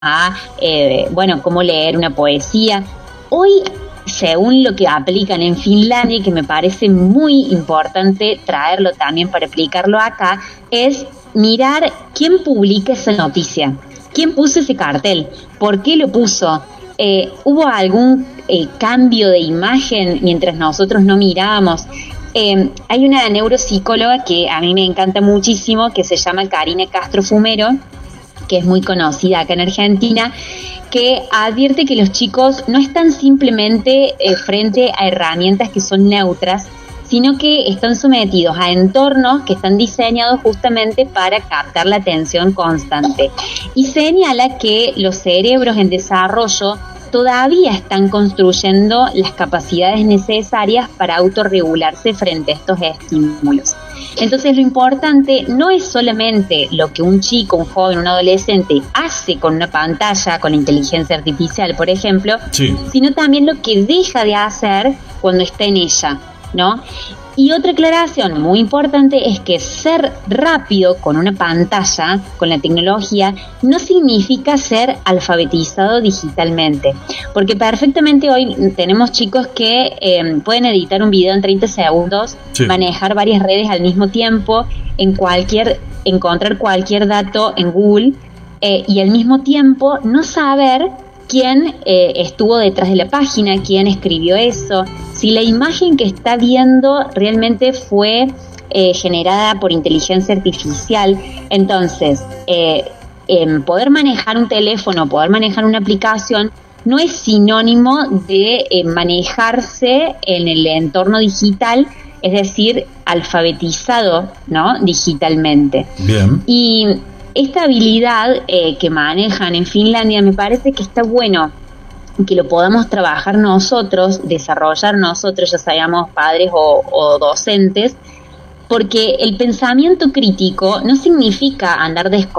bueno, cómo leer una poesía. Hoy, según lo que aplican en Finlandia, y que me parece muy importante traerlo también para aplicarlo acá, es mirar quién publica esa noticia, quién puso ese cartel, por qué lo puso. ¿Hubo algún cambio de imagen mientras nosotros no mirábamos? Hay una neuropsicóloga que a mí me encanta muchísimo, que se llama Karina Castro Fumero, que es muy conocida acá en Argentina, que advierte que los chicos no están simplemente frente a herramientas que son neutras, sino que están sometidos a entornos que están diseñados justamente para captar la atención constante. Y señala que los cerebros en desarrollo todavía están construyendo las capacidades necesarias para autorregularse frente a estos estímulos. Entonces lo importante no es solamente lo que un chico, un joven, un adolescente hace con una pantalla, con la inteligencia artificial, por ejemplo, sí, sino también lo que deja de hacer cuando está en ella, ¿no? Y otra aclaración muy importante es que ser rápido con una pantalla, con la tecnología, no significa ser alfabetizado digitalmente. Porque perfectamente hoy tenemos chicos que pueden editar un video en 30 segundos, sí, manejar varias redes al mismo tiempo, encontrar cualquier dato en Google y al mismo tiempo no saber quién estuvo detrás de la página, quién escribió eso, si la imagen que está viendo realmente fue generada por inteligencia artificial. Entonces, poder manejar un teléfono, poder manejar una aplicación, no es sinónimo de manejarse en el entorno digital, es decir, alfabetizado, ¿no?, digitalmente. Bien. Y esta habilidad que manejan en Finlandia me parece que está bueno que lo podamos trabajar nosotros, desarrollar nosotros, ya seamos padres o docentes, porque el pensamiento crítico no significa andar